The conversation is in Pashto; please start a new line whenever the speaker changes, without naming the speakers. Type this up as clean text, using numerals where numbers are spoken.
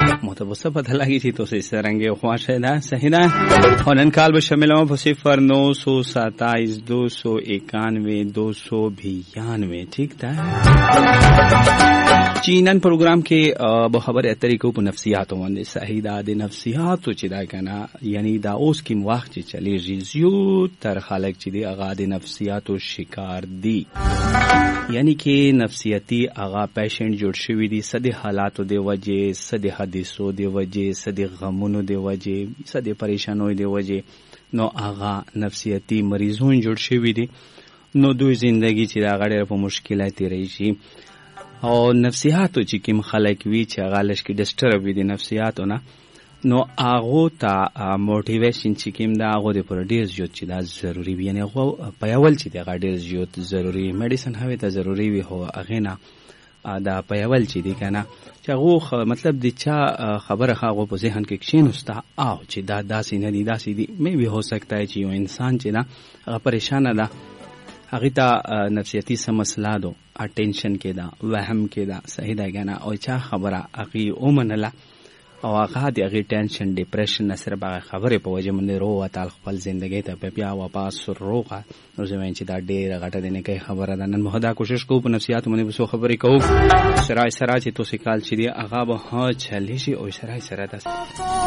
متوسط پتہ لگی تھی تو سے اس رنگ خواہش ہے صحیح ہے اور نن کال به شامل ہوں 0927 291 292 ٹھیک تھا چینن پروگرام کے خبر طریقوں په نفسیات باندې صحیح د نفسیات چې دا کنه یعنی دا اوس کې وخت چې چلی زیو تر خلک چې دی اغا د نفسیات او شکار دی یعنی کې نفسیاتی اغا پیشنټ جوړ شوی دی سده حالاتو دی وجه سده حدیثو دی وجه سده غمونو دی وجه سده پریشانو دی وجه نو اغا نفسیاتی مریضون جوړ شوی دی نو دوی زندگی چې دا غړي په مشکلات راشي او نفسیاتو چې کوم خلک وی چې غالش کې ډسټرب وي دي نفسیاتو نه نو هغه ته موټیویشن چې کوم دا هغه د پر ډیر زیات چې دا ضروری وي یعنی هغه په اول چې دا ډیر زیات ضروری میډیسن هوی ته ضروری وي هو هغه نه دا په اول چې دی کنه چې هغه مطلب د چا خبره هغه په ذهن کې کښینوستا او چې دا داسې نه دی داسې دی مې به هو سکتا ہے چې یو انسان چې دا هغه پریشان ده هغه ته نفسیاتی مسله دو اټینشن کې دا وهم کې دا صحیح ده کنه او چا خبره هغه اومنله او هغه د هغه ټینشن ډیپریشن سره به خبره په وجه باندې روه تعال خپل ژوندۍ ته بیا واپس روغه نو زمين چې دا ډیره غټه دینه کوي خبره ده نن مهدا کوشش کوو په نفسیات باندې وسو خبرې کوو سرای چې تو سکال چې دی هغه به ها چلی شي او سرای سره ده